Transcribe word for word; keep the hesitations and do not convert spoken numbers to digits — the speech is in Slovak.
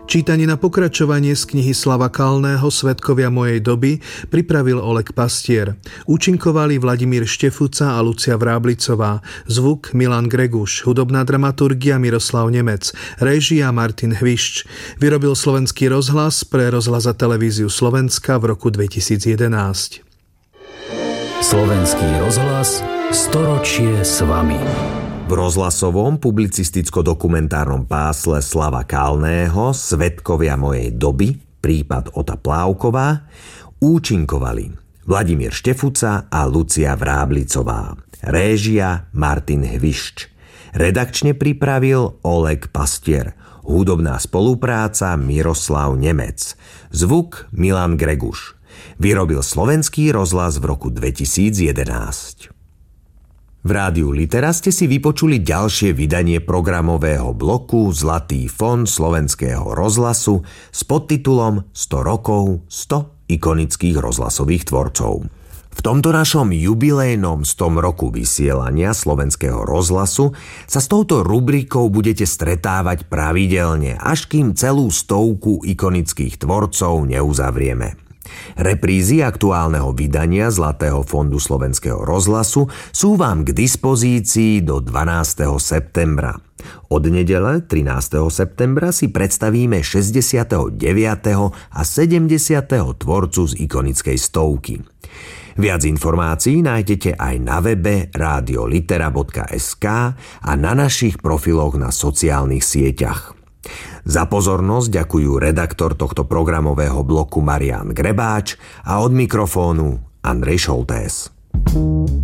Čítanie na pokračovanie z knihy Slava Kalného Svedkovia mojej doby pripravil Oleg Pastier. Účinkovali Vladimír Štefuca a Lucia Vráblicová. Zvuk Milan Greguš. Hudobná dramaturgia Miroslav Nemec. Réžia Martin Hvišč. Vyrobil Slovenský rozhlas pre Rozhlas a televíziu Slovenska v roku dvetisíc jedenásť. Slovenský rozhlas storočie s vami. V rozhlasovom publicisticko-dokumentárnom pásle Slava Kalného Svedkovia mojej doby, prípad Ota Plávková, účinkovali Vladimír Štefuca a Lucia Vráblicová. Réžia Martin Hvišč. Redakčne pripravil Oleg Pastier. Hudobná spolupráca Miroslav Nemec. Zvuk Milan Greguš. Vyrobil Slovenský rozhlas v roku dvetisíc jedenásť. V rádiu Litera ste si vypočuli ďalšie vydanie programového bloku Zlatý fond Slovenského rozhlasu s podtitulom sto rokov, sto ikonických rozhlasových tvorcov. V tomto našom jubilejnom stom roku vysielania Slovenského rozhlasu sa s touto rubrikou budete stretávať pravidelne, až kým celú stovku ikonických tvorcov neuzavrieme. Reprízy aktuálneho vydania Zlatého fondu Slovenského rozhlasu sú vám k dispozícii do dvanásteho septembra. Od nedele trinásteho septembra si predstavíme šesťdesiateho deviateho a sedemdesiateho tvorcu z ikonickej stovky. Viac informácií nájdete aj na webe radiolitera bodka es ká a na našich profiloch na sociálnych sieťach. Za pozornosť ďakujú redaktor tohto programového bloku Marián Grebáč a od mikrofónu Andrej Šoltés.